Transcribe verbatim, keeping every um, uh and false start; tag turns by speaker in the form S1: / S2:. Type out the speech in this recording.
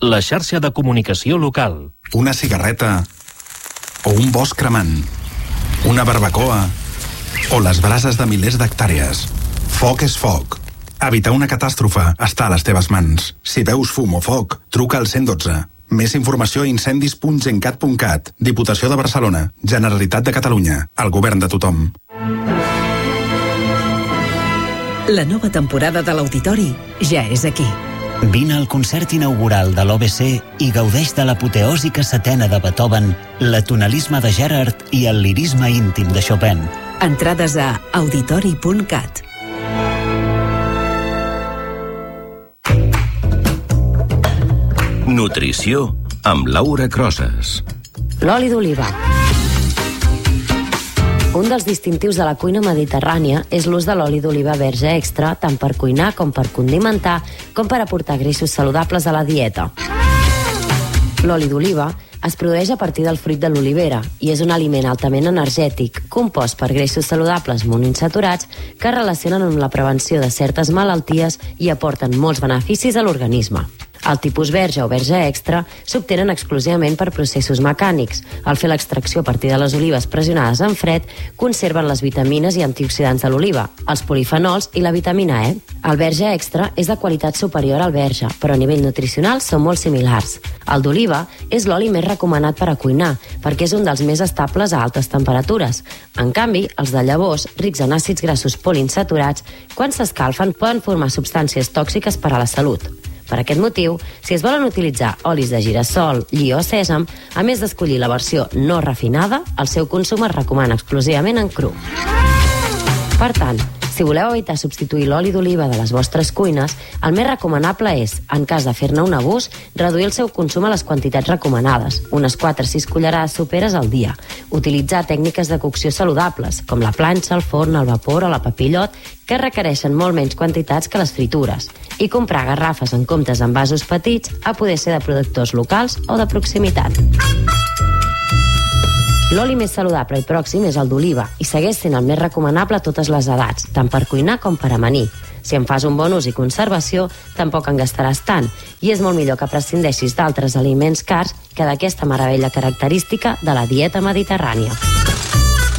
S1: la xarxa de comunicació local.
S2: Una cigarreta o un bosc cremant, una barbacoa o les brases de milers d'hectàrees. Foc és foc. Evitar una catàstrofe està a les teves mans. Si veus fum o foc, truca al cent dotze. Més informació a incendis punt gencat punt cat. Diputació de Barcelona. Generalitat de Catalunya. El govern de tothom.
S3: La nova temporada de l'Auditori ja és aquí.
S4: Vine al concert inaugural de l'O B C i gaudeix de l'apoteòsica setena de Beethoven, l'atonalisme de Gerhard i el lirisme íntim de Chopin.
S3: Entrades a auditori punt cat.
S5: Nutrició amb Laura Crosas.
S6: L'oli d'oliva. Un dels distintius de la cuina mediterrània és l'ús de l'oli d'oliva verge extra, tant per cuinar com per condimentar, com per aportar greixos saludables a la dieta. L'oli d'oliva es produeix a partir del fruit de l'olivera i és un aliment altament energètic, compost per greixos saludables monoinsaturats que es relacionen amb la prevenció de certes malalties i aporten molts beneficis a l'organisme. El tipus verge o verge extra s'obtenen exclusivament per processos mecànics. Al fer l'extracció a partir de les olives pressionades en fred, conserven les vitamines i antioxidants de l'oliva, els polifenols i la vitamina E. El verge extra és de qualitat superior al verge, però a nivell nutricional són molt similars. El d'oliva és l'oli més recomanat per a cuinar, perquè és un dels més estables a altes temperatures. En canvi, els de llavors, rics en àcids grassos poliinsaturats, quan s'escalfen poden formar substàncies tòxiques per a la salut. Per aquest motiu, si es volen utilitzar olis de girassol, lli o sèsam, a més d'escollir la versió no refinada, el seu consum es recomana exclusivament en cru. Per tant, si voleu evitar substituir l'oli d'oliva de les vostres cuines, el més recomanable és, en cas de fer-ne un abús, reduir el seu consum a les quantitats recomanades, unes quatre a sis cullerades soperes al dia. Utilitzar tècniques de cocció saludables, com la planxa, el forn, el vapor o la papillot, que requereixen molt menys quantitats que les fritures. I comprar garrafes en comptes d'envasos petits, a poder ser de productors locals o de proximitat. L'oli més saludable i pròxim és el d'oliva i segueix sent el més recomanable a totes les edats, tant per cuinar com per amanir. Si en fas un bon ús i conservació, tampoc en gastaràs tant, i és molt millor que prescindeixis d'altres aliments cars que d'aquesta meravella característica de la dieta mediterrània.